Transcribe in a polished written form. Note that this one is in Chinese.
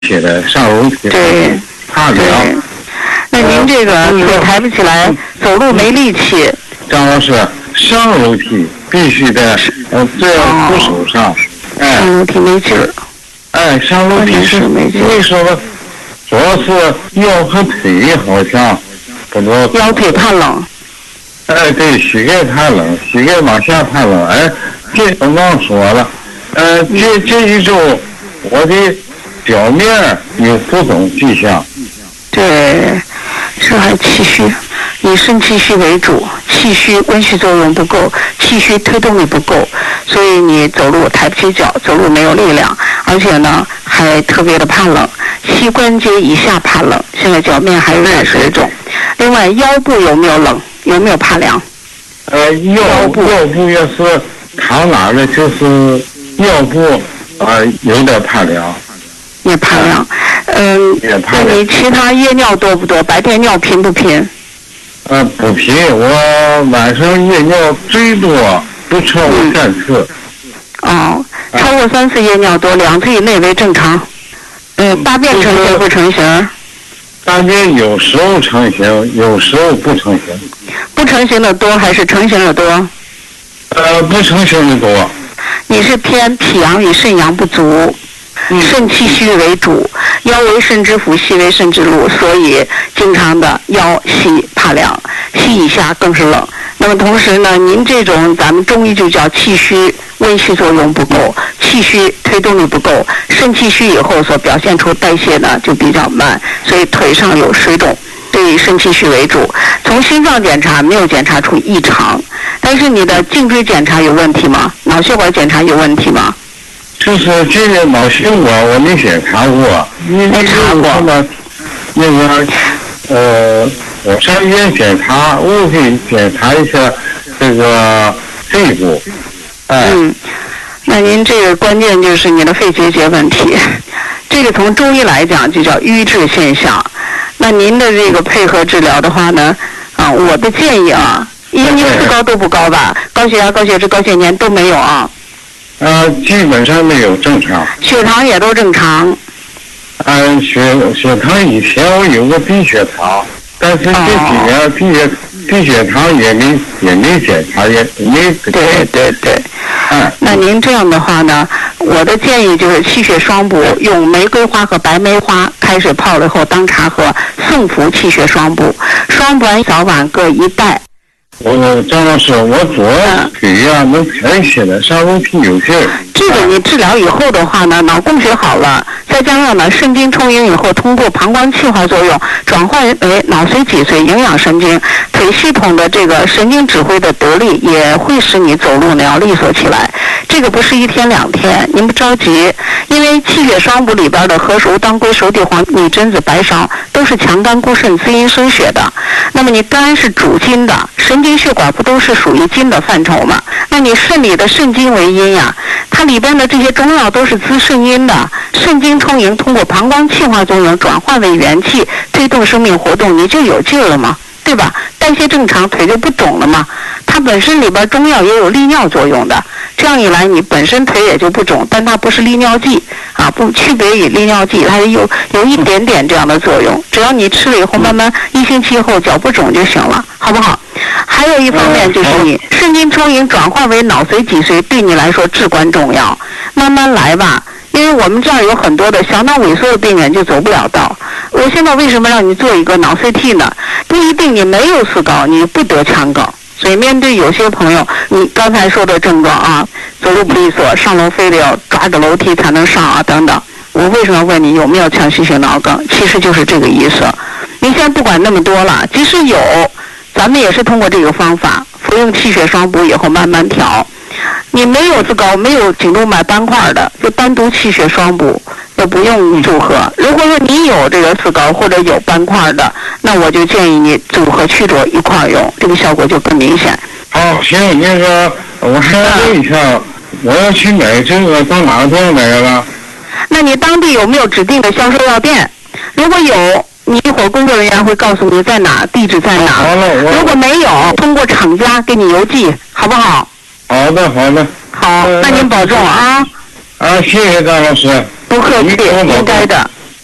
起来上楼梯， 对， 怕凉。 那您这个腿抬不起来，走路没力气。 张老师，上楼梯必须得这样扶手上， 上楼梯没劲儿。 上楼梯是为什么？主要是腰和腿好像不多。 腰腿怕冷。 对，膝盖怕冷，膝盖往下怕冷。这忘说了，这一周我的表面有浮肿迹象。 对，这还气虚，以肾气虚为主，气虚温煦作用不够，气虚推动力不够，所以你走路抬不起脚，走路没有力量，而且呢还特别的怕冷，膝关节以下怕冷，现在脚面还有点水肿。另外腰部有没有冷？有没有怕凉？ 腰部也是躺哪的，就是腰部有点怕凉。 也怕凉。那你其他夜尿多不多？白天尿频不频？ 不频，我晚上夜尿最多不超过3次。 超过3次夜尿多，2次以内为正常。大便成型不成型？ 大便有时候成型，有时候不成型。 不成型的多还是成型的多？ 不成型的多。 你是偏脾阳与肾阳不足。肾气虚为主，腰为肾之府，膝为肾之路，所以经常的腰膝怕凉，膝以下更是冷。那么同时呢，您这种咱们中医就叫气虚温煦作用不够，气虚推动力不够，肾气虚以后所表现出代谢呢就比较慢，所以腿上有水肿，对肾气虚为主。从心脏检查没有检查出异常，但是你的颈椎检查有问题吗？脑血管检查有问题吗？ 就是这个脑血管我没检查过， 没查过。 那个我上医院检查，我可以检查一下这个肺部。 那您这个关键就是你的肺结节问题，这个从中医来讲就叫瘀滞现象。那您的这个配合治疗的话呢，我的建议因为您四高都不高吧，高血压、高血脂、高血粘都没有啊。 基本上没有正常。 血糖也都正常。 血糖以前我有个低血糖，但是这几年低血糖也没检查，也没。 对。那您这样的话呢，我的建议就是气血双补，用玫瑰花和白梅花开水泡了以后当茶喝，送服气血双补，双补完早晚各1袋。 张老师，我左腿能抬起来，上楼梯有劲儿。 这个你治疗以后的话呢，脑供血好了，再加上呢肾经充盈以后，通过膀胱气化作用转换为脑髓、脊髓营养神经，腿系统的这个神经指挥的得力，也会使你走路呢要利索起来。这个不是1天2天，您不着急，因为气血双补里边的何首当归、熟地、黄米、榛子、白芍都是强肝固肾、滋阴生血的。那么你肝是主筋的，神经血管不都是属于筋的范畴吗？那你肾里的肾经为阴呀，它里边的这些中药都是滋肾阴的，肾经充盈，通过膀胱气化作用转换为元气，推动生命活动，你就有劲了嘛，对吧？代谢正常，腿就不肿了嘛。它本身里边中药也有利尿作用的，这样一来你本身腿也就不肿，但它不是利尿剂不区别于利尿剂，它有一点点这样的作用，只要你吃了以后慢慢1星期以后脚不肿就行了，好不好？还有一方面就是你肾经充盈转换为脑髓、脊髓，对你来说至关重要，慢慢来吧。因为我们这儿有很多的小脑萎缩的病人就走不了道，我现在为什么让你做一个脑 CT 呢？不一定你没有4高你不得腔梗，所以面对有些朋友你刚才说的症状走路不利索，上楼非得要抓着楼梯才能上等等，我为什么问你有没有腔隙性脑梗？其实就是这个意思。你现在不管那么多了，即使有，咱们也是通过这个方法服用气血双补以后慢慢调。你没有4高，没有颈动脉斑块的，就单独气血双补，就不用组合。如果说你有这个4高或者有斑块的，那我就建议你组合曲浊一块用，这个效果就更明显。 行，那个我还问一下，我要去买这个到哪个店买了？ 那你当地有没有指定的销售药店？如果有，你一会儿工作人员会告诉你在哪，地址在哪。如果没有，通过厂家给你邮寄，好不好？ 好的。 好，那您保重啊。 谢谢张老师。 不客气，应该的。